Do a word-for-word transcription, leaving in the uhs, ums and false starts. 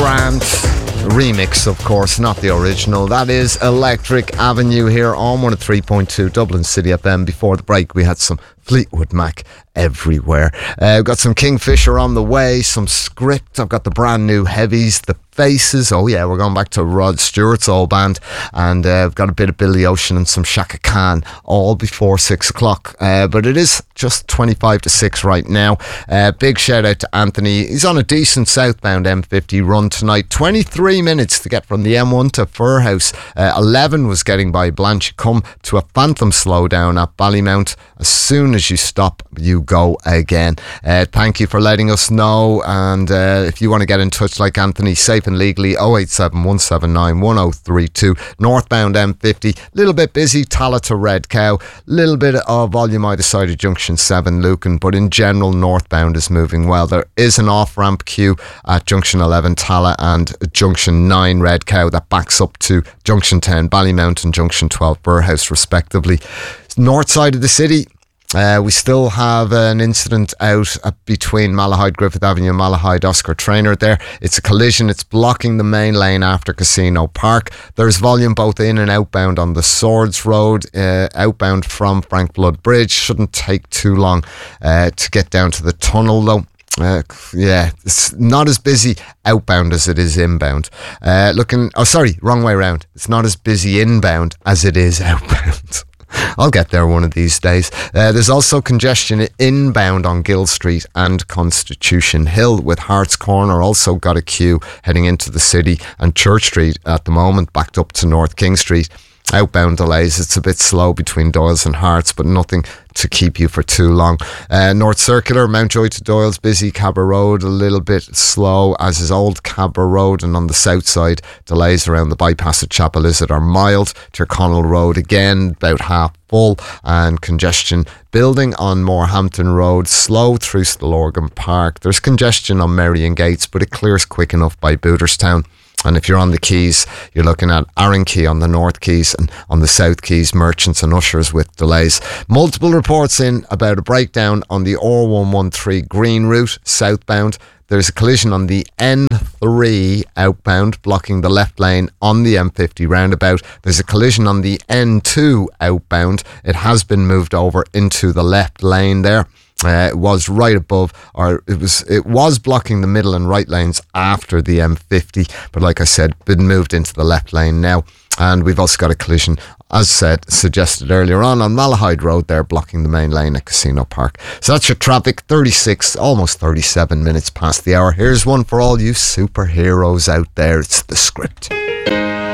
Grant remix, of course, not the original. That is Electric Avenue here on one oh three point two Dublin City F M. Before the break, we had some Fleetwood Mac everywhere. Uh, we've got some Kingfisher on the way, some Script. I've got the brand new Heavies, the Faces. Oh yeah, we're going back to Rod Stewart's old band, and uh, I've got a bit of Billy Ocean and some Shaka Khan, all before six o'clock. Uh, but it is just twenty-five to six right now. Uh, big shout out to Anthony. He's on a decent southbound M fifty run tonight. twenty-three minutes to get from the M one to Furhouse. Uh, eleven was getting by Blanche. Come to a phantom slowdown at Ballymount. As soon as you stop, you go again. Uh, thank you for letting us know, and uh, if you want to get in touch like Anthony, safe and legally, oh eight seven, one seven nine, one oh three two. Northbound M fifty, little bit busy, Tala to Red Cow, little bit of volume either side of Junction seven Lucan, but in general northbound is moving well. There is an off-ramp queue at Junction eleven Tala and Junction nine Red Cow that backs up to Junction ten Ballymount and Junction twelve Burhouse respectively. North side of the city, Uh, we still have an incident out uh, between Malahide Griffith Avenue and Malahide Oscar Traynor there. It's a collision. It's blocking the main lane after Casino Park. There's volume both in and outbound on the Swords Road, uh, outbound from Frank Blood Bridge. Shouldn't take too long uh, to get down to the tunnel though. Uh, yeah, it's not as busy outbound as it is inbound. Uh, looking, oh sorry, wrong way around. It's not as busy inbound as it is outbound. I'll get there one of these days. Uh, there's also congestion inbound on Gill Street and Constitution Hill, with Harts Corner also got a queue heading into the city, and Church Street at the moment backed up to North King Street. Outbound delays, it's a bit slow between Doyles and Hearts, but nothing to keep you for too long. Uh, North Circular, Mountjoy to Doyles, busy. Cabra Road, a little bit slow, as is Old Cabra Road, and on the south side, delays around the bypass at Chapel Lizard are mild. Tyrconnell Road, again, about half full, and congestion building on Morehampton Road, slow through Stillorgan Park. There's congestion on Merrion Gates, but it clears quick enough by Booterstown. And if you're on the Quays, you're looking at Arran Quay on the North Quays, and on the South Quays, Merchants and Ushers with delays. Multiple reports in about a breakdown on the R one thirteen Green Route southbound. There's a collision on the N three outbound, blocking the left lane on the M fifty roundabout. There's a collision on the N two outbound. It has been moved over into the left lane there. Uh, it was right above, or it was it was blocking the middle and right lanes after the M fifty, but like I said, been moved into the left lane now. And we've also got a collision, as said, suggested earlier on, on Malahide Road there, blocking the main lane at Casino Park. So that's your traffic, thirty-six, almost thirty-seven minutes past the hour. Here's one for all you superheroes out there. It's The Script.